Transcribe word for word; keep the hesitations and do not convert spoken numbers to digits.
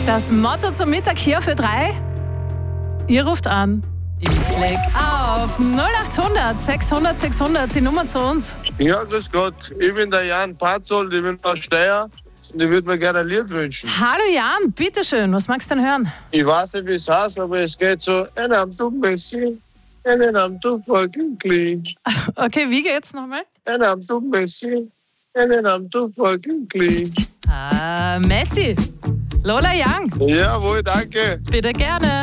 Das Motto zum Mittag hier für drei. Ihr ruft an. Ich leg auf null achthundert sechshundert sechshundert, die Nummer zu uns. Ja, grüß Gott. Ich bin der Jan Patzold, ich bin aus Steyr und ich würde mir gerne ein Lied wünschen. Hallo Jan, bitteschön, was magst du denn hören? Ich weiß nicht, wie es heißt, aber es geht so: And I'm too messy, and then I'm too fucking clean. Okay, wie geht's nochmal? And I'm too messy, and then I'm too fucking clean. Ah, Messi. Lola Young. Jawohl, danke. Bitte gerne.